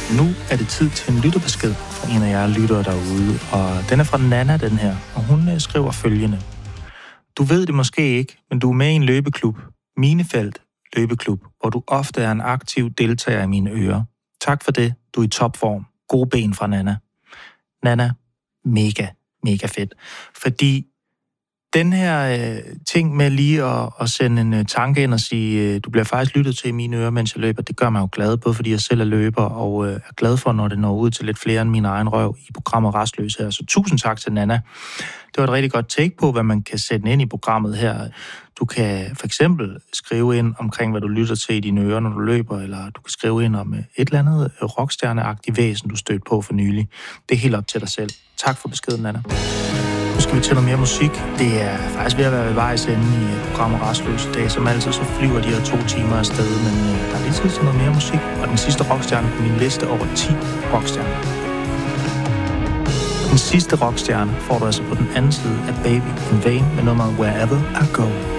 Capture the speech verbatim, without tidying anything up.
Nu er det tid til en lytterbesked fra en af jer lyttere derude, og den er fra Nana, den her, og hun skriver følgende. Du ved det måske ikke, men du er med i en løbeklub, Minefelt Løbeklub, hvor du ofte er en aktiv deltager i mine ører. Tak for det, du er i topform. Gode ben fra Nana. Nana, mega, mega fedt. Fordi den her øh, ting med lige at, at sende en øh, tanke ind og sige, øh, du bliver faktisk lyttet til i mine ører, mens jeg løber, det gør mig jo glad, både fordi jeg selv er løber, og øh, er glad for, når det når ud til lidt flere end min egen røv i programmet Rastløs her. Så tusind tak til Nana. Det var et rigtig godt take på, hvad man kan sætte ind i programmet her. Du kan for eksempel skrive ind omkring, hvad du lytter til i dine ører, når du løber, eller du kan skrive ind om et eller andet rockstjerneagtigt væsen, du stødte på for nylig. Det er helt op til dig selv. Tak for beskeden, Nana. Nu skal vi til noget mere musik. Det er faktisk ved at være ved vejs ende i programmet Rastløs i dag. Som altid, så flyver de her to timer afsted, men øh, der er lige tid til noget mere musik. Og den sidste rockstjerne på min liste over ti rockstjerner. Den sidste rockstjerne får du altså på den anden side af Baby in Vain med nummeret Wherever I Go.